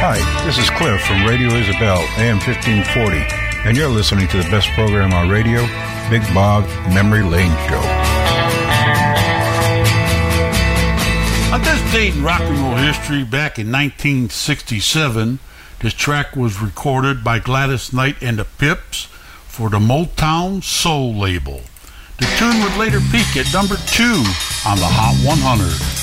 Hi, this is Cliff from Radio Isabel, AM 1540, and you're listening to the best program on radio, Big Bog Memory Lane Show. On this date in rock and roll history, back in 1967, this track was recorded by Gladys Knight and the Pips for the Motown Soul label. The tune would later peak at number 2 on the Hot 100.